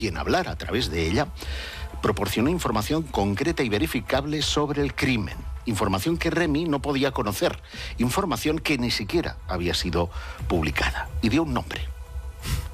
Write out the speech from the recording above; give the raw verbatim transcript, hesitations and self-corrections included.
quien hablara a través de ella, proporcionó información concreta y verificable sobre el crimen. Información que Remy no podía conocer, información que ni siquiera había sido publicada. Y dio un nombre.